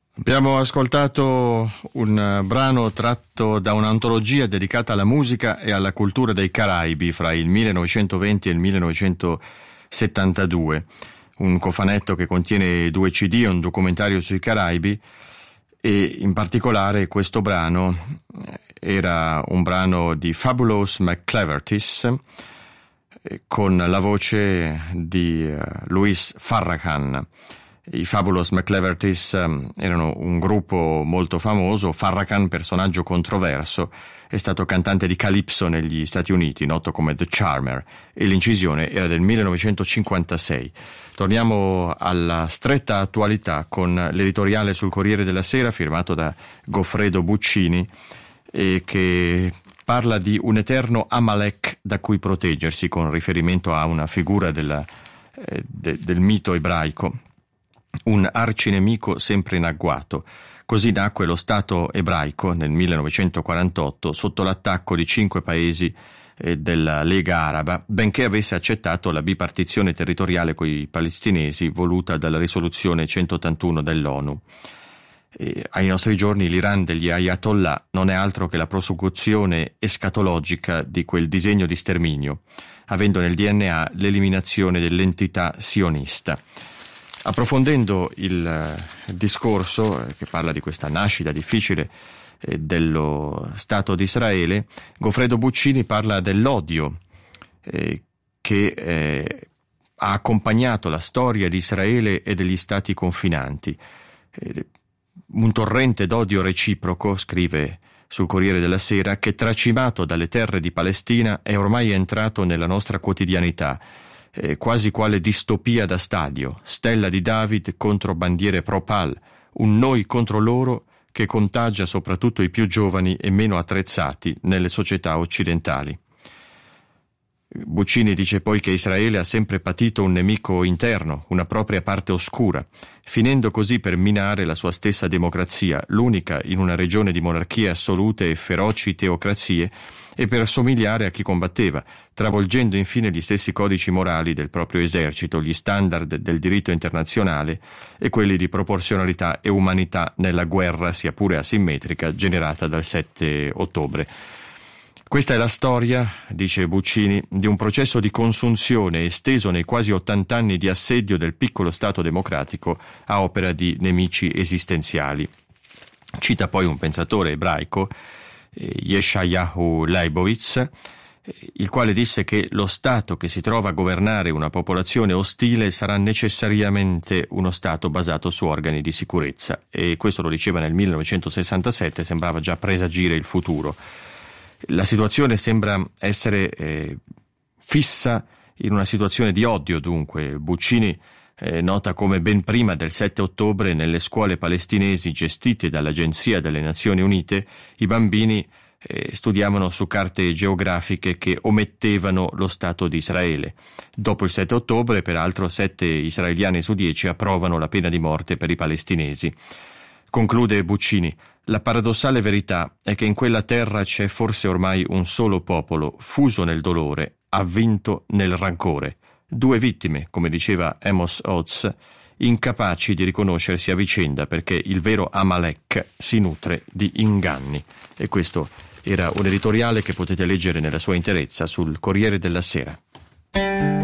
Abbiamo ascoltato un brano tratto da un'antologia dedicata alla musica e alla cultura dei Caraibi fra il 1920 e il 1972, un cofanetto che contiene 2 CD e un documentario sui Caraibi, e in particolare questo brano era un brano di Fabulous McClevertys con la voce di Louis Farrakhan. I Fabulous McClevertys erano un gruppo molto famoso. Farrakhan, personaggio controverso, è stato cantante di calypso negli Stati Uniti, noto come The Charmer, e l'incisione era del 1956. Torniamo alla stretta attualità con l'editoriale sul Corriere della Sera firmato da Goffredo Buccini, e che parla di un eterno Amalek da cui proteggersi, con riferimento a una figura del mito ebraico, un arcinemico sempre in agguato. Così nacque lo Stato ebraico nel 1948 sotto l'attacco di 5 paesi della Lega Araba, benché avesse accettato la bipartizione territoriale coi palestinesi voluta dalla risoluzione 181 dell'ONU. Ai nostri giorni l'Iran degli Ayatollah non è altro che la prosecuzione escatologica di quel disegno di sterminio, avendo nel DNA l'eliminazione dell'entità sionista. Approfondendo il discorso che parla di questa nascita difficile dello Stato di Israele, Goffredo Buccini parla dell'odio che ha accompagnato la storia di Israele e degli stati confinanti. Un torrente d'odio reciproco, scrive sul Corriere della Sera, che tracimato dalle terre di Palestina è ormai entrato nella nostra quotidianità, quasi quale distopia da stadio, stella di David contro bandiere pro-Pal, un noi contro loro che contagia soprattutto i più giovani e meno attrezzati nelle società occidentali. Buccini dice poi che Israele ha sempre patito un nemico interno, una propria parte oscura, finendo così per minare la sua stessa democrazia, l'unica in una regione di monarchie assolute e feroci teocrazie, e per assomigliare a chi combatteva, travolgendo infine gli stessi codici morali del proprio esercito, gli standard del diritto internazionale e quelli di proporzionalità e umanità nella guerra, sia pure asimmetrica, generata dal 7 ottobre. Questa è la storia, dice Buccini, di un processo di consunzione esteso nei quasi 80 anni di assedio del piccolo Stato democratico a opera di nemici esistenziali. Cita poi un pensatore ebraico, Yeshayahu Leibowitz, il quale disse che lo Stato che si trova a governare una popolazione ostile sarà necessariamente uno Stato basato su organi di sicurezza, e questo lo diceva nel 1967, sembrava già presagire il futuro. La situazione sembra essere fissa in una situazione di odio, dunque. Buccini nota come ben prima del 7 ottobre nelle scuole palestinesi gestite dall'Agenzia delle Nazioni Unite i bambini studiavano su carte geografiche che omettevano lo Stato di Israele. Dopo il 7 ottobre, peraltro, 7 israeliani su 10 approvano la pena di morte per i palestinesi. Conclude Buccini: la paradossale verità è che in quella terra c'è forse ormai un solo popolo, fuso nel dolore, avvinto nel rancore. 2 vittime, come diceva Amos Oz, incapaci di riconoscersi a vicenda perché il vero Amalek si nutre di inganni. E questo era un editoriale che potete leggere nella sua interezza sul Corriere della Sera.